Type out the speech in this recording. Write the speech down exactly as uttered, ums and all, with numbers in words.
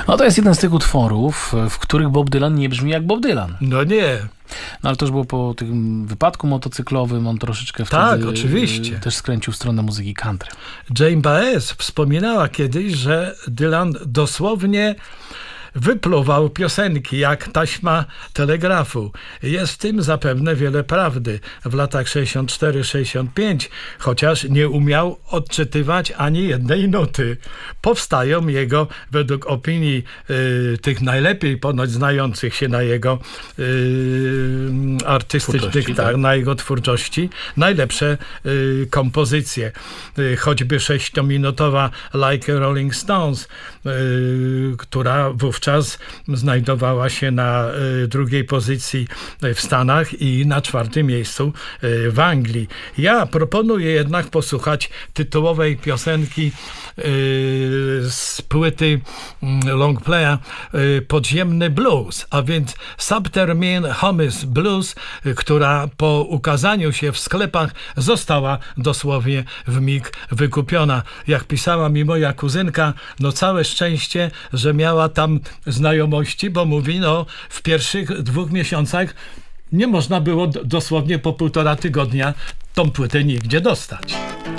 No to jest jeden z tych utworów, w których Bob Dylan nie brzmi jak Bob Dylan. No nie. No ale to już było po tym wypadku motocyklowym, on troszeczkę wtedy Tak, oczywiście. też skręcił w stronę muzyki country. Jane Baez wspominała kiedyś, że Dylan dosłownie wypluwał piosenki jak taśma telegrafu. Jest w tym zapewne wiele prawdy. W latach sześćdziesiąt cztery sześćdziesiąt pięć, chociaż nie umiał odczytywać ani jednej nuty. Powstają jego, według opinii y, tych najlepiej ponoć znających się na jego y, artystycznych, tak, tak. na jego twórczości, najlepsze y, kompozycje. Y, choćby sześciominutowa Like a Rolling Stones, y, która wówczas czas znajdowała się na y, drugiej pozycji w Stanach i na czwartym miejscu y, w Anglii. Ja proponuję jednak posłuchać tytułowej piosenki y, z płyty y, longplaya y, Podziemny Blues, a więc Subterranean Homies Blues, y, która po ukazaniu się w sklepach została dosłownie w mig wykupiona. Jak pisała mi moja kuzynka, no całe szczęście, że miała tam znajomości, bo mówi, no w pierwszych dwóch miesiącach nie można było dosłownie po półtora tygodnia tą płytę nigdzie dostać.